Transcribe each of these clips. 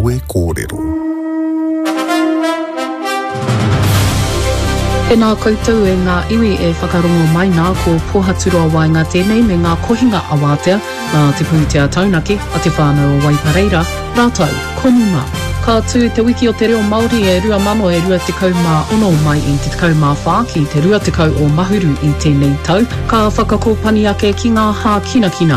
Awe Kōrero. E nā koutou e ngā iwi e whakarongo mai nā ko pohaturua wai ngā tēnei me ngā kohinga awatea nā te pūtea taunaki a te whānau o Waipareira, rātou, konima. Ka tū te wiki o te reo Māori e rua mano e rua tekau mā ono mai i te tekau mā whā ki te rua tekau o Mahuru i tēnei tau. Ka whakakōpani ake ki ngā hā kina.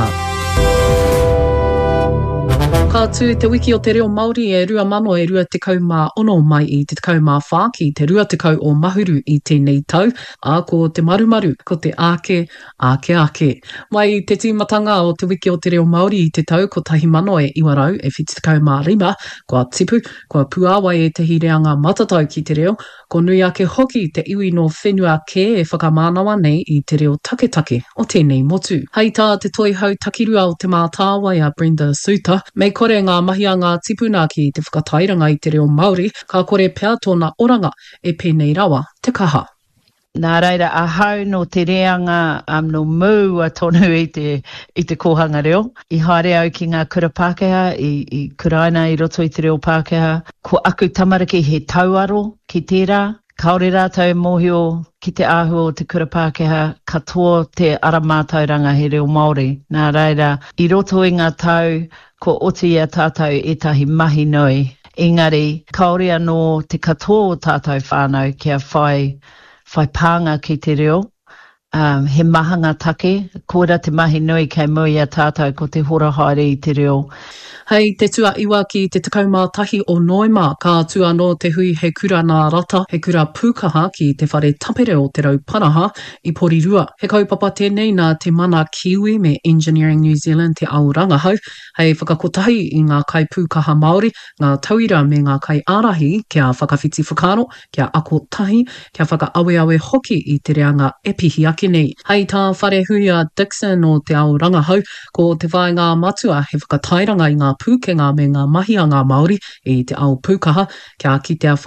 Ka tū te wiki o te reo Māori e rua mano e rua tekau mā ono mai i te tekau mā whā ki te rua tekau o Mahuru i tēnei tau. A ko te marumaru, ko te ake. Mai i te tīmatanga o te wiki o te reo Māori i te tau ko tahi mano e iwarau e whiti tekau mā rima. Kua tipu, kua puawai e tehi reanga matatau ki te reo. Ko nui ake hoki te iwi no whenua ke e whakamānawa nei i te reo take o tēnei motu. Hei tā te toi hau takirua o te mātāwai a Brenda Suter. Mei kore ngā mahi a ngā tipuna ki te whakatairanga i te reo Māori, ka kore pea tōna oranga e pēnei rawa te kaha. Nā reira, a hau no te reanga no mū a tonu i te kohanga reo. I haere au ki ngā kura Pākehā, i kuraina i roto i te reo Pākehā. Ko aku tamariki he tauaro ki tērā. Kaore rātou mōhio ki te āhua o te kura Pākehā, katoa te aramātauranga he reo Māori. Nā reira, i roto i ngā tau, ko oti a tātou e tahi mahi nui. Engari, kaore anō te katoa o tātou whānau kia whai pānga ki te reo, he mahanga take, kōra te mahi nui kei mui a tātou ko te hora haere i te reo. Hei, te tua iwa ki te tekau tahi o Noema, ka tua no te hui he kura nā rata, he kura pūkaha ki te whare tapere o te rauparaha i Porirua. He kaupapa tēnei nā te mana Kiwi me Engineering New Zealand te auranga hau. Hei whakakotahi i ngā kai pūkaha Māori, ngā tauira me ngā kai ārahi kia whakawhiti whakaro, kia ako tahi, kia whakaawe hoki i te reanga e pihi ake nei. Hei tā whare hui a Dixon o te auranga hau, ko te whai ngā matua he whakatairanga i ngā pūkenga me ngā mahi a ngā Māori i te ao pūkaha, kia kitea